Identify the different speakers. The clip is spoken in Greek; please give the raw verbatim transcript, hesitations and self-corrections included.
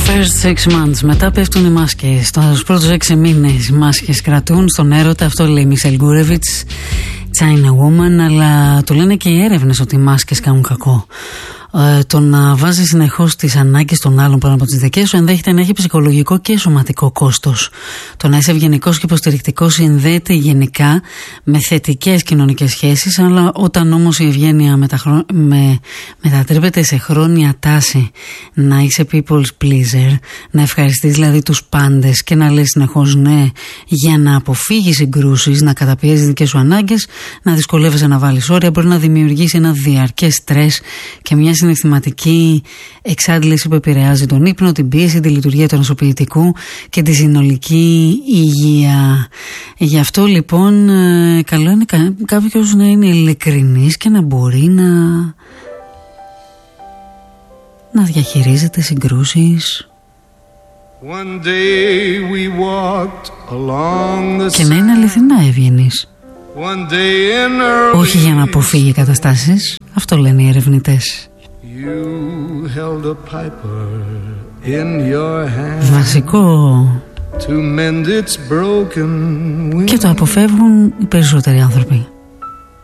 Speaker 1: First six months. Μετά πέφτουν οι μάσκες. Στους πρώτους έξι μήνες οι μάσκες κρατούν στον έρωτα. Αυτό λέει η Μισελ Γκούρεβιτς, China Woman. Αλλά το λένε και οι έρευνες ότι οι μάσκες κάνουν κακό. Ε, το να βάζει συνεχώς τις ανάγκες των άλλων πάνω από τις δικές σου ενδέχεται να έχει ψυχολογικό και σωματικό κόστος. Το να είσαι ευγενικός και υποστηρικτικός συνδέεται γενικά με θετικές κοινωνικές σχέσεις, αλλά όταν όμως η ευγένεια μεταχρό... με... μετατρέπεται σε χρόνια τάση να είσαι people's pleaser, να ευχαριστείς δηλαδή τους πάντες και να λες συνεχώς ναι για να αποφύγεις συγκρούσεις, να καταπιέζεις δικές σου ανάγκες, να δυσκολεύεσαι να βάλεις όρια, μπορεί να δημιουργήσει ένα διαρκές στρες και μια συναισθηματική εξάντληση που επηρεάζει τον ύπνο, την πίεση, τη λειτουργία του νοσοποιητικού και τη συνολική υγεία. Γι' αυτό λοιπόν καλό είναι κάποιος να είναι ειλικρινής και να μπορεί να να διαχειρίζεται συγκρούσεις και να είναι αληθινά ευγενής, όχι για να αποφύγει καταστάσεις. Αυτό λένε οι ερευνητές. Βασικό και το αποφεύγουν οι περισσότεροι άνθρωποι.